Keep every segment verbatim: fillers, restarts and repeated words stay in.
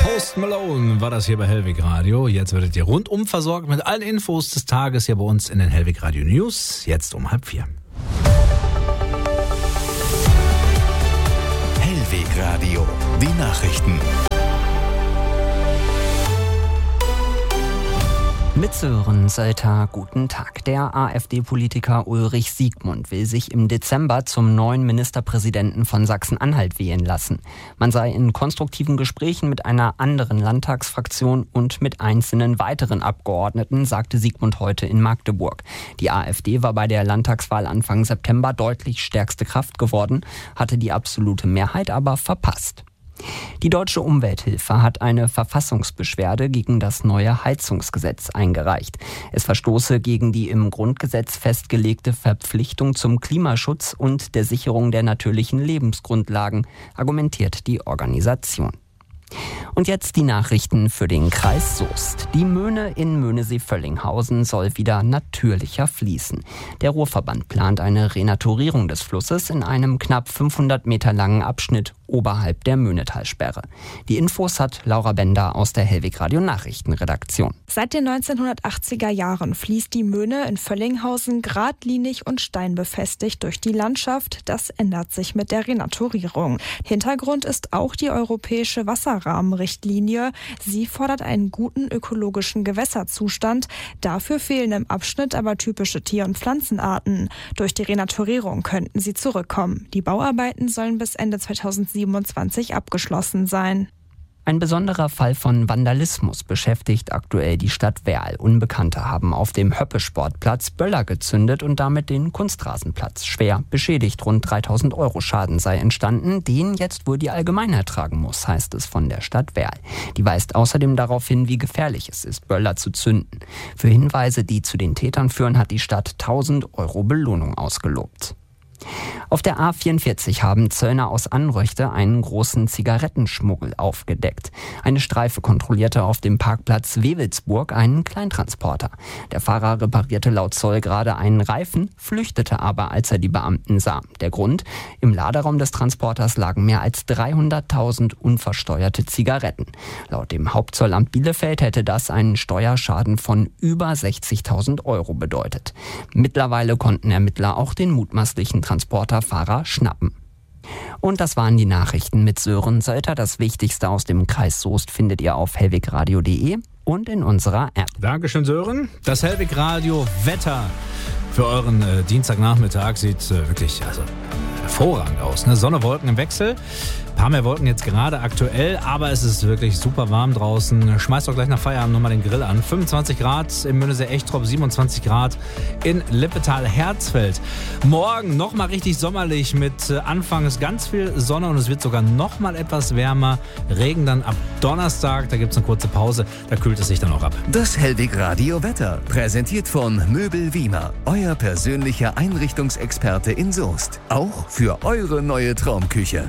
Post Malone war das hier bei Hellwig Radio. Jetzt werdet ihr rundum versorgt mit allen Infos des Tages hier bei uns in den Hellwig Radio News. Jetzt um halb vier. Hellwig Radio, die Nachrichten. Mit Sören Sölter, guten Tag. Der AfD-Politiker Ulrich Siegmund will sich im Dezember zum neuen Ministerpräsidenten von Sachsen-Anhalt wählen lassen. Man sei in konstruktiven Gesprächen mit einer anderen Landtagsfraktion und mit einzelnen weiteren Abgeordneten, sagte Siegmund heute in Magdeburg. Die AfD war bei der Landtagswahl Anfang September deutlich stärkste Kraft geworden, hatte die absolute Mehrheit aber verpasst. Die Deutsche Umwelthilfe hat eine Verfassungsbeschwerde gegen das neue Heizungsgesetz eingereicht. Es verstoße gegen die im Grundgesetz festgelegte Verpflichtung zum Klimaschutz und der Sicherung der natürlichen Lebensgrundlagen, argumentiert die Organisation. Und jetzt die Nachrichten für den Kreis Soest. Die Möhne in Möhnesee-Völlinghausen soll wieder natürlicher fließen. Der Ruhrverband plant eine Renaturierung des Flusses in einem knapp fünfhundert Meter langen Abschnitt oberhalb der Möhnetalsperre. Die Infos hat Laura Bender aus der Hellwig Radio Nachrichtenredaktion. Seit den neunzehnhundertachtziger Jahren fließt die Möhne in Völlinghausen geradlinig und steinbefestigt durch die Landschaft. Das ändert sich mit der Renaturierung. Hintergrund ist auch die europäische Wasserrahmenrichtlinie. Sie fordert einen guten ökologischen Gewässerzustand. Dafür fehlen im Abschnitt aber typische Tier- und Pflanzenarten. Durch die Renaturierung könnten sie zurückkommen. Die Bauarbeiten sollen bis Ende zweitausendsiebenundzwanzig abgeschlossen sein. Ein besonderer Fall von Vandalismus beschäftigt aktuell die Stadt Werl. Unbekannte haben auf dem Höppe-Sportplatz Böller gezündet und damit den Kunstrasenplatz schwer beschädigt. Rund dreitausend Euro Schaden sei entstanden, den jetzt wohl die Allgemeinheit tragen muss, heißt es von der Stadt Werl. Die weist außerdem darauf hin, wie gefährlich es ist, Böller zu zünden. Für Hinweise, die zu den Tätern führen, hat die Stadt tausend Euro Belohnung ausgelobt. Auf der A vierundvierzig haben Zöllner aus Anröchte einen großen Zigarettenschmuggel aufgedeckt. Eine Streife kontrollierte auf dem Parkplatz Wewelsburg einen Kleintransporter. Der Fahrer reparierte laut Zoll gerade einen Reifen, flüchtete aber, als er die Beamten sah. Der Grund? Im Laderaum des Transporters lagen mehr als dreihunderttausend unversteuerte Zigaretten. Laut dem Hauptzollamt Bielefeld hätte das einen Steuerschaden von über sechzigtausend Euro bedeutet. Mittlerweile konnten Ermittler auch den mutmaßlichen Transporterfahrer schnappen. Und das waren die Nachrichten mit Sören Sölter. Das Wichtigste aus dem Kreis Soest findet ihr auf hellwigradio punkt de und in unserer App. Dankeschön, Sören. Das Hellwig Radio Wetter für euren äh, Dienstagnachmittag sieht äh, wirklich also, hervorragend aus. Ne? Sonne, Wolken im Wechsel. Ein paar mehr Wolken jetzt gerade aktuell, aber es ist wirklich super warm draußen. Schmeißt doch gleich nach Feierabend nochmal den Grill an. fünfundzwanzig Grad im Möhnesee-Echtrop, siebenundzwanzig Grad in Lippetal-Herzfeld. Morgen nochmal richtig sommerlich mit anfangs ganz viel Sonne und es wird sogar nochmal etwas wärmer. Regen dann ab Donnerstag, da gibt es eine kurze Pause, da kühlt es sich dann auch ab. Das Hellwig Radio Wetter, präsentiert von Möbel Wiemer, euer persönlicher Einrichtungsexperte in Soest. Auch für eure neue Traumküche.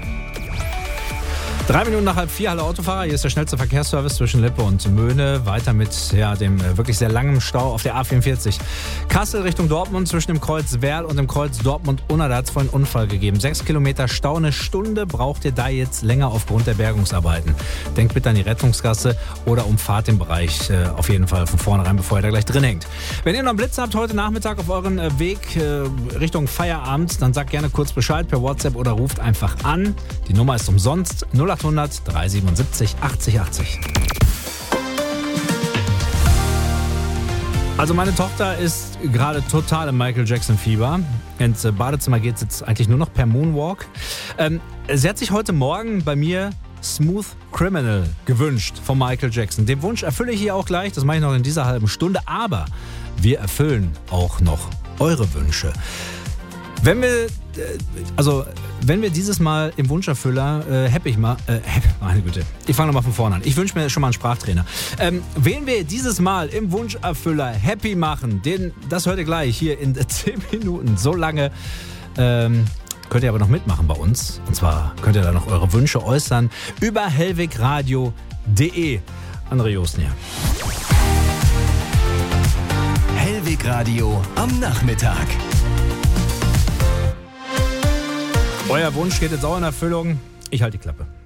Drei Minuten nach halb vier, hallo Autofahrer, hier ist der schnellste Verkehrsservice zwischen Lippe und Möhne. Weiter mit ja, dem äh, wirklich sehr langen Stau auf der A vierundvierzig. Kassel Richtung Dortmund zwischen dem Kreuz Werl und dem Kreuz Dortmund-Unna, da hat es vorhin einen Unfall gegeben. Sechs Kilometer Stau, eine Stunde braucht ihr da jetzt länger aufgrund der Bergungsarbeiten. Denkt bitte an die Rettungsgasse oder umfahrt den Bereich äh, auf jeden Fall von vornherein, bevor ihr da gleich drin hängt. Wenn ihr noch einen Blitz habt heute Nachmittag auf euren äh, Weg äh, Richtung Feierabend, dann sagt gerne kurz Bescheid per WhatsApp oder ruft einfach an. Die Nummer ist umsonst null achthundert, dreihundertsiebenundsiebzig, achtzig achtzig. Also meine Tochter ist gerade total im Michael Jackson Fieber. Ins Badezimmer geht es jetzt eigentlich nur noch per Moonwalk. Ähm, sie hat sich heute Morgen bei mir Smooth Criminal gewünscht von Michael Jackson. Den Wunsch erfülle ich hier auch gleich, das mache ich noch in dieser halben Stunde. Aber wir erfüllen auch noch eure Wünsche. Wenn wir, also, wenn wir dieses Mal im Wunscherfüller äh, happy mal, äh, meine Güte, ich fange nochmal von vorne an. Ich wünsche mir schon mal einen Sprachtrainer. Ähm, wen wir dieses Mal im Wunscherfüller happy machen, den, das hört ihr gleich hier in zehn Minuten. So lange ähm, könnt ihr aber noch mitmachen bei uns. Und zwar könnt ihr da noch eure Wünsche äußern über hellwigradio punkt de. André Josten hier. Hellwig Radio am Nachmittag. Euer Wunsch geht jetzt auch in Erfüllung. Ich halte die Klappe.